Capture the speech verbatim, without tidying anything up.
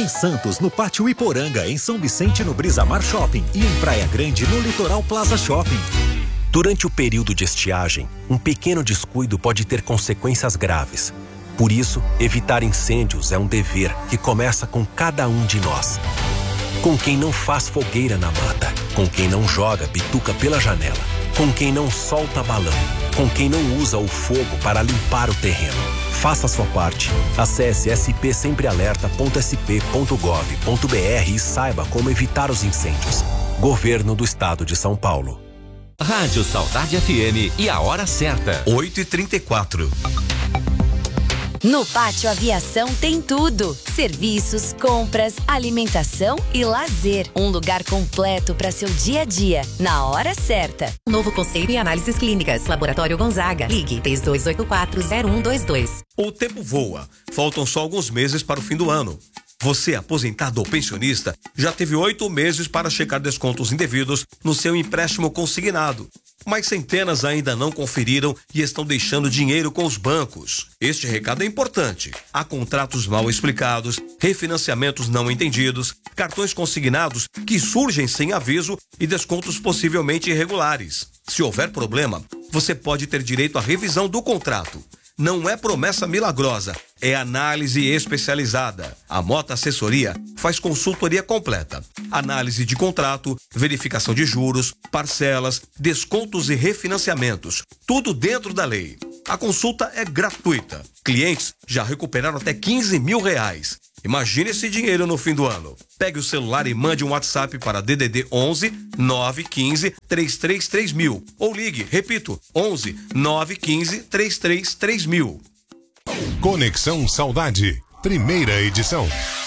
Em Santos, no Pátio Iporanga, em São Vicente, no Brisamar Shopping e em Praia Grande, no Litoral Plaza Shopping. Durante o período de estiagem, um pequeno descuido pode ter consequências graves. Por isso, evitar incêndios é um dever que começa com cada um de nós. Com quem não faz fogueira na mata, com quem não joga bituca pela janela, com quem não solta balão, com quem não usa o fogo para limpar o terreno. Faça a sua parte. Acesse s p sempre alerta ponto s p ponto gov ponto b r e saiba como evitar os incêndios. Governo do Estado de São Paulo. Rádio Saudade F M e a hora certa. oito e trinta e quatro. No Pátio Aviação tem tudo: serviços, compras, alimentação e lazer. Um lugar completo para seu dia a dia, na hora certa. Novo conceito e análises clínicas. Laboratório Gonzaga. Ligue três dois oito quatro zero um dois dois. O tempo voa. Faltam só alguns meses para o fim do ano. Você, aposentado ou pensionista, já teve oito meses para checar descontos indevidos no seu empréstimo consignado. Mas centenas ainda não conferiram e estão deixando dinheiro com os bancos. Este recado é importante. Há contratos mal explicados, refinanciamentos não entendidos, cartões consignados que surgem sem aviso e descontos possivelmente irregulares. Se houver problema, você pode ter direito à revisão do contrato. Não é promessa milagrosa, é análise especializada. A Mota Assessoria faz consultoria completa. Análise de contrato, verificação de juros, parcelas, descontos e refinanciamentos. Tudo dentro da lei. A consulta é gratuita. Clientes já recuperaram até quinze mil reais. Imagine esse dinheiro no fim do ano. Pegue o celular e mande um WhatsApp para D D D onze nove quinze três três três mil ou ligue, repito, onze nove quinze três três três mil. Conexão Saudade, primeira edição.